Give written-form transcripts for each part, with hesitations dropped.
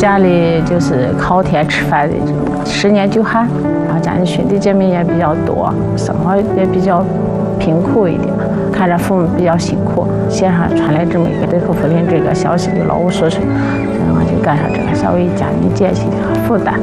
家里就是靠天吃饭的，10年9寒，然后家里兄弟姐妹也比较多，生活也比较贫苦一点，看着父母比较辛苦，线上传来这么一个对口福林这个消息的劳务说水，然后就赶上这个稍微家里减轻负担。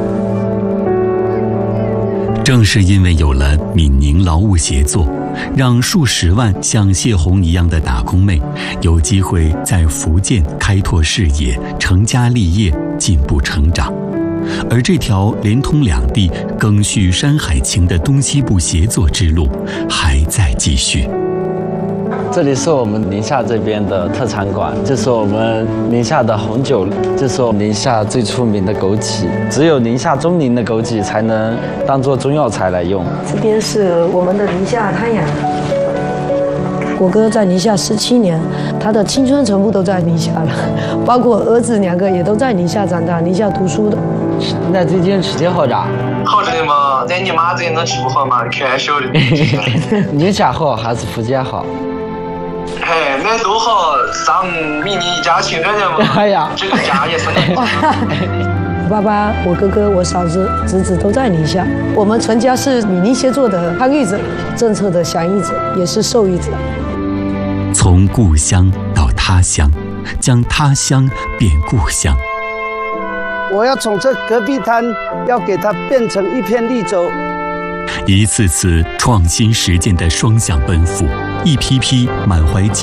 正是因为有了闽宁劳务协作，让数十万像谢红一样的打工妹有机会在福建开拓事业、成家立业、进步成长。而这条连通两地、更续山海情的东西部协作之路还在继续。 这里是我们宁夏这边的特产馆，这是我们宁夏的红酒，这是我们宁夏最出名的枸杞，只有宁夏中宁的枸杞才能当做中药材来用。 这边是我们的宁夏滩养，我哥在宁夏17年，他的青春全部都在宁夏了，包括儿子2个也都在宁夏长大，宁夏读书的。 那最近吃的好着？ 好着的嘛，在你妈这能吃不好嘛？开玩笑的。 宁夏好还是福建好？ 哎，那都好，上比你一家亲热的嘛。 哎呀， 这个家也分得清。 我爸爸、我哥哥、我嫂子、侄子都在宁夏，我们全家是闽宁协作的参与者，政策的响应者，也是受益者。 从故乡到他乡，将他乡变故乡。 我要从这戈壁滩，要给它变成一片绿洲。 一次次创新实践的双向奔赴，一批批满怀